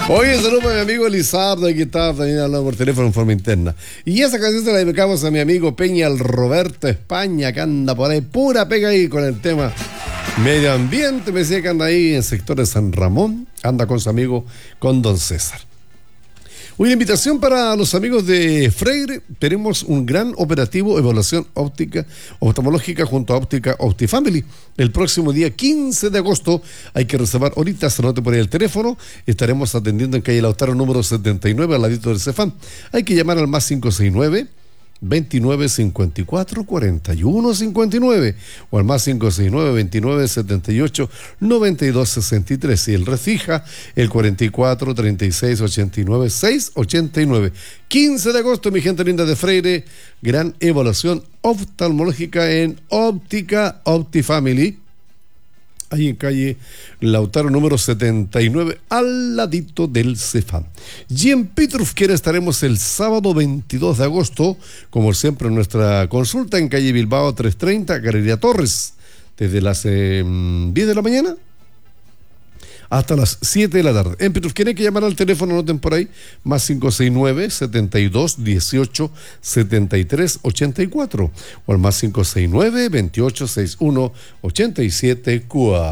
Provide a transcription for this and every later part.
Oye, saludos a mi amigo Lizardo, que estaba también hablando por teléfono en forma interna. Y esa canción se la dedicamos a mi amigo Peña, el Roberto España, que anda por ahí, pura pega ahí con el tema medio ambiente. Me decía que anda ahí en sector de San Ramón, anda con su amigo, con don César. Una invitación para los amigos de Freire. Tenemos un gran operativo evaluación óptica, oftalmológica junto a Óptica Optifamily. El próximo día 15 de agosto hay que reservar ahorita, se anote por ahí el teléfono. Estaremos atendiendo en calle Lautaro número 79 al ladito del Cefam. Hay que llamar al más 569 29 54 41 59 o al más 569 29 78 92 63 y el refija el 44 36 89 6 89. 15 de agosto, mi gente linda de Freire, gran evaluación oftalmológica en Óptica Optifamily, ahí en calle Lautaro número 79, al ladito del Cefam. Y en Pitrufquera estaremos el sábado 22 de agosto, como siempre, en nuestra consulta en calle Bilbao 330, Galería Torres, desde las 10 de la mañana hasta las 7 de la tarde. En Pitrufquera hay que llamar al teléfono, anoten por ahí, más 569 72 18 73 84 o al más 569 28 61 87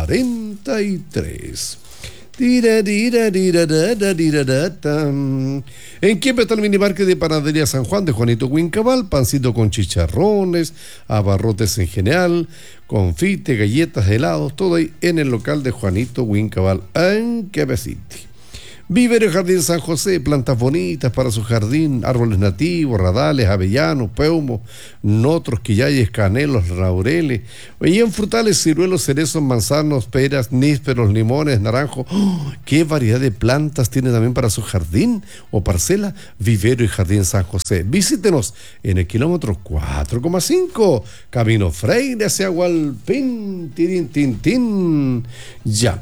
43. En Quiepe está el minimarket de Panadería San Juan de Juanito Huincabal, pancito con chicharrones, abarrotes en general, confite, galletas, helados, todo ahí en el local de Juanito Huincabal en Quiepe City. Vivero Jardín San José, plantas bonitas para su jardín, árboles nativos, radales, avellanos, peumos, notros, quillayes, canelos, laureles. Y en frutales, ciruelos, cerezos, manzanos, peras, nísperos, limones, naranjos. ¡Oh! ¡Qué variedad de plantas tiene también para su jardín o parcela! Vivero y Jardín San José. Visítenos en el kilómetro 4,5, Camino Freire hacia Hualpín, tirín, tin, tin. Ya.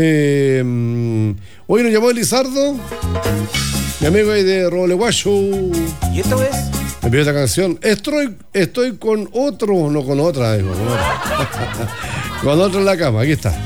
Hoy nos llamó Elizardo, mi amigo ahí de Roleguacho. ¿Y esto es? Me pidió esta canción. Estoy con otro, no con otra, digo, con otra. Con otro en la cama, aquí está.